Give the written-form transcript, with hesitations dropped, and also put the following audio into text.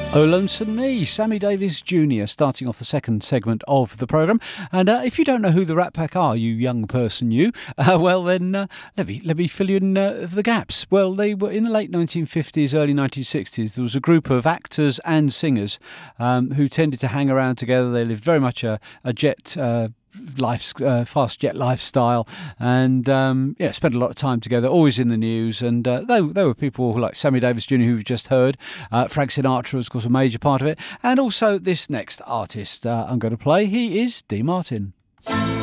Oh, Lonesome Me, Sammy Davis Jr., starting off the second segment of the programme. And if you don't know who the Rat Pack are, you young person, well then let me fill you in the gaps. Well, they were in the late 1950s, early 1960s. There was a group of actors and singers who tended to hang around together. They lived very much a jet fast jet lifestyle, and spent a lot of time together, always in the news. And there were people like Sammy Davis Jr., who we've just heard. Frank Sinatra was, of course, a major part of it, and also this next artist I'm going to play. He is Dean Martin.